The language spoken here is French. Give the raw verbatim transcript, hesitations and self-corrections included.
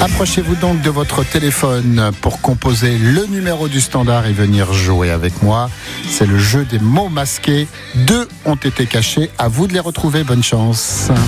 Approchez-vous donc de votre téléphone pour composer le numéro du standard et venir jouer avec moi. C'est le jeu des mots masqués. Deux ont été cachés. À vous de les retrouver. Bonne chance.